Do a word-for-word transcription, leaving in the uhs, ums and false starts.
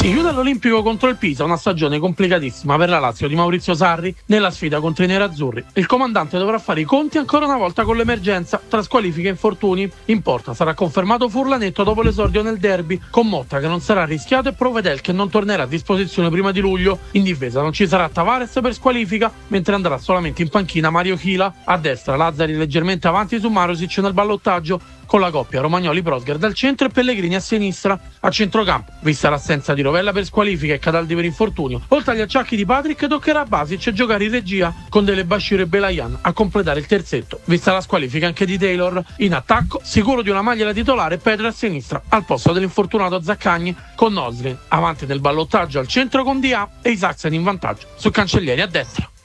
Si chiude all'Olimpico contro il Pisa, una stagione complicatissima per la Lazio di Maurizio Sarri nella sfida contro i nerazzurri. Il comandante dovrà fare i conti ancora una volta con l'emergenza tra squalifiche e infortuni. In porta sarà confermato Furlanetto dopo l'esordio nel derby, con Motta che non sarà rischiato e Provedel che non tornerà a disposizione prima di luglio. In difesa non ci sarà Tavares per squalifica, mentre andrà solamente in panchina Mario Chila. A destra Lazzari leggermente avanti su Marusic nel ballottaggio, con la coppia Romagnoli-Prosger dal centro e Pellegrini a sinistra. A centrocampo, vista l'assenza di Rovella per squalifica e Cataldi per infortunio, oltre agli acciacchi di Patrick toccherà a Basic giocare in regia con Dele Bashiru e Belayan a completare il terzetto, vista la squalifica anche di Taylor. In attacco, sicuro di una maglia da titolare, Pedro a sinistra al posto dell'infortunato Zaccagni, con Noslin avanti nel ballottaggio al centro con Dia e Isaacsen in vantaggio su Cancellieri a destra.